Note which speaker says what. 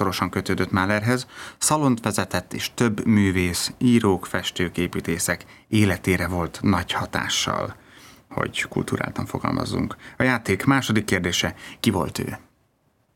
Speaker 1: szorosan kötődött Mahlerhez, szalont vezetett, és több művész, írók, festők, építészek életére volt nagy hatással, hogy kulturáltan fogalmazzunk. A játék második kérdése: ki volt ő?